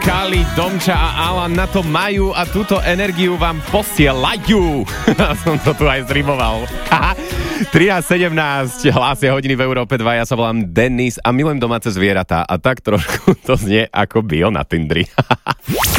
Kali, Domča a Alan na to majú a túto energiu vám posielajú. Som to tu aj zrimoval. 3:17, hlásia hodiny v Európe 2, ja sa volám Denis a milujem domáce zvieratá a tak trošku to znie ako bio na Tindri.